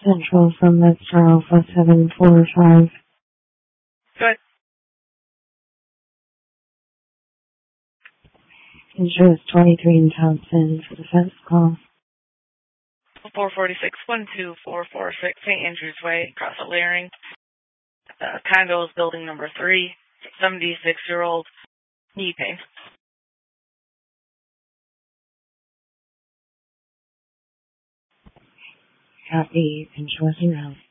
Central Summit Alpha 745. Good. Insurance 23 in Thompson for the fence call. 446-12446 St. Andrews Way, across the Laring. Condos, building number 3, 76-year-old, knee pain. Copy, you can show us around.